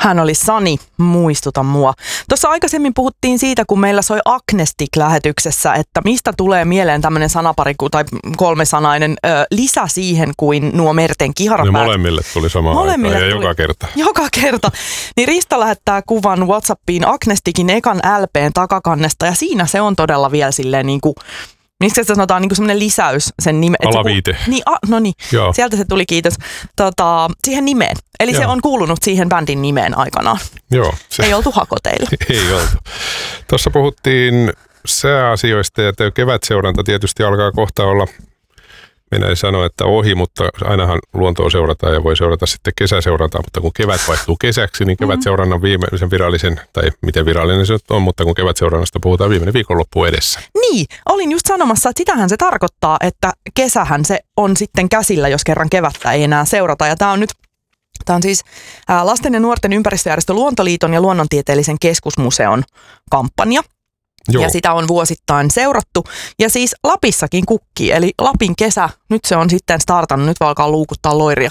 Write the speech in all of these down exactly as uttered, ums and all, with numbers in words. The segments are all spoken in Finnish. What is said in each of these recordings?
Hän oli Sani, muistuta mua. Tuossa aikaisemmin puhuttiin siitä, kun meillä soi Agnestic-lähetyksessä, että mistä tulee mieleen tämmöinen sanapari tai kolmesanainen ö, lisä siihen kuin nuo merten kiharapäät. Ne molemmille tuli samaan molemmille aikaan ja tuli, joka kerta. Joka kerta. Niin Risto lähettää kuvan WhatsAppiin Agnesticin ekan L P:n takakannesta ja siinä se on todella vielä silleen niin kuin... Miksi se sanotaan niin semmoinen lisäys sen nimen? Alaviite. Niin, a, no niin, Joo. Sieltä se tuli, kiitos, tota, siihen nimeen. Eli Joo. se on kuulunut siihen bändin nimeen aikanaan. Joo. Se, ei oltu hakoteilla. Ei oltu. Tuossa puhuttiin sääasioista ja kevätseuranta tietysti alkaa kohta olla, minä en sano, että ohi, mutta ainahan luontoa seurataan ja voi seurata sitten kesäseurantaa, mutta kun kevät vaihtuu kesäksi, niin kevätseurannan viimeisen virallisen, tai miten virallinen se on, mutta kun kevätseurannasta puhutaan viimeinen viikonloppu edessä. Niin, olin just sanomassa, että sitähän se tarkoittaa, että kesähän se on sitten käsillä, jos kerran kevättä ei enää seurata, ja tämä on nyt Tämä on siis Lasten ja nuorten ympäristöjärjestö Luontoliiton ja Luonnontieteellisen keskusmuseon kampanja. Joo. Ja sitä on vuosittain seurattu. Ja siis Lapissakin kukkii, eli Lapin kesä, nyt se on sitten startannut, nyt voi alkaa luukuttaa loiria.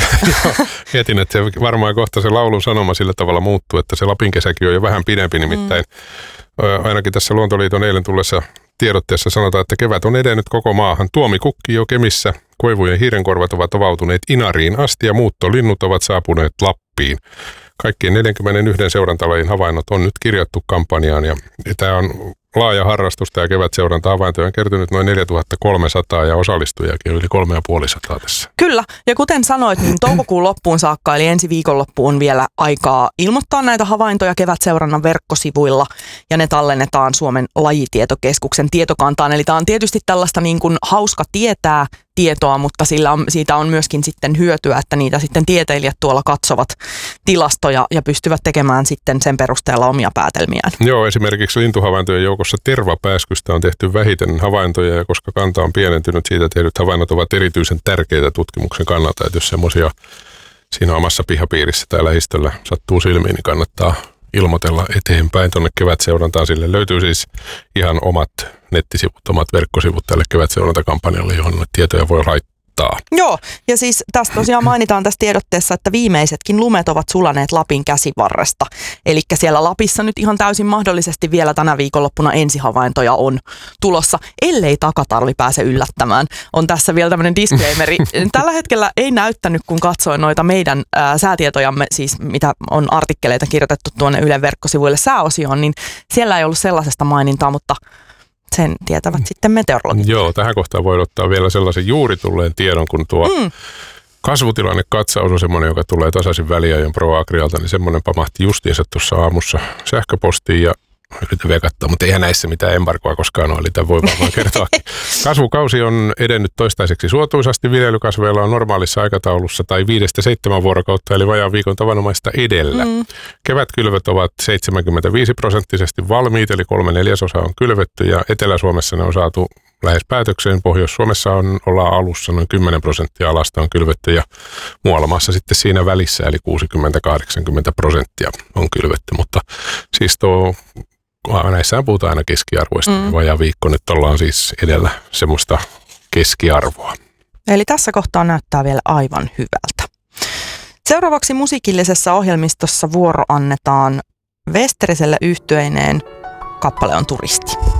Mietin, että se varmaan kohta se laulun sanoma sillä tavalla muuttuu, että se Lapin kesäkin on jo vähän pidempi, nimittäin mm. ainakin tässä Luontoliiton eilen tullessa tiedotteessa sanotaan, että kevät on edennyt koko maahan. Tuomi kukkii jo Kemissä, koivujen hiirenkorvat ovat avautuneet Inariin asti ja muuttolinnut ovat saapuneet Lappiin. Kaikkien neljänkymmenenyhden seurantalajin havainnot on nyt kirjattu kampanjaan ja tämä on laaja harrastusta ja kevätseuranta-havaintoja on kertynyt noin neljätuhattakolmesataa ja osallistujakin yli kolmesataaviisikymmentä tässä. Kyllä, ja kuten sanoit, niin toukokuun loppuun saakka, eli ensi viikonloppuun on vielä aikaa ilmoittaa näitä havaintoja kevätseurannan verkkosivuilla, ja ne tallennetaan Suomen lajitietokeskuksen tietokantaan. Eli tämä on tietysti tällaista niin kuin hauska tietää tietoa, mutta sillä on, siitä on myöskin sitten hyötyä, että niitä sitten tieteilijät tuolla katsovat tilastoja ja pystyvät tekemään sitten sen perusteella omia päätelmiään. Joo, esimerkiksi lintuhavaintojen joukossa tervapääskystä on tehty vähiten havaintoja, ja koska kanta on pienentynyt, siitä tehdyt havainnot ovat erityisen tärkeitä tutkimuksen kannalta, että jos semmoisia siinä omassa pihapiirissä tai lähistöllä sattuu silmiin, niin kannattaa ilmoitella eteenpäin tuonne kevätseurantaan. Sille löytyy siis ihan omat nettisivut, omat verkkosivut tälle kevätseurantakampanjalle, johon tietoja voi laittaa. Joo, ja siis tästä tosiaan mainitaan tässä tiedotteessa, että viimeisetkin lumet ovat sulaneet Lapin käsivarresta. Eli siellä Lapissa nyt ihan täysin mahdollisesti vielä tänä viikonloppuna ensihavaintoja on tulossa, ellei takatarvi pääse yllättämään. On tässä vielä tämmöinen disclaimeri. Tällä hetkellä ei näyttänyt, kun katsoin noita meidän ää, säätietojamme, siis mitä on artikkeleita kirjoitettu tuonne Ylen verkkosivuille sääosioon, niin siellä ei ollut sellaisesta mainintaa, mutta sen tietävät sitten meteorologit. Joo, tähän kohtaan voi ottaa vielä sellaisen juuri tulleen tiedon, kun tuo mm. kasvutilannekatsaus on semmoinen, joka tulee tasaisin väliajoin ProAgrialta, niin semmoinen pamahti justiinsa tuossa aamussa sähköpostiin ja yritän vielä katsoa, mutta eihän näissä mitään embargoa koskaan ole, eli tämä voi varmaan kertoa. Kasvukausi on edennyt toistaiseksi suotuisasti, viljelykasveilla on normaalissa aikataulussa tai viidestä seitsemän vuorokautta, eli vajaan viikon tavanomaista edellä. Mm. Kevätkylvöt ovat seitsemänkymmentäviisi prosenttisesti valmiit, eli kolme neljäsosaa on kylvetty, ja Etelä-Suomessa ne on saatu lähes päätökseen. Pohjois-Suomessa on, ollaan alussa, noin kymmenen prosenttia alasta on kylvetty, ja muualla maassa sitten siinä välissä, eli kuusikymmentä kahdeksankymmentä prosenttia on kylvetty, mutta siis tuo näissähän puhutaan aina keskiarvoista. Mm. Vajaa viikko nyt ollaan siis edellä semmoista keskiarvoa. Eli tässä kohtaa näyttää vielä aivan hyvältä. Seuraavaksi musiikillisessa ohjelmistossa vuoro annetaan Westeriselle yhtyeineen. Kappale on Turisti.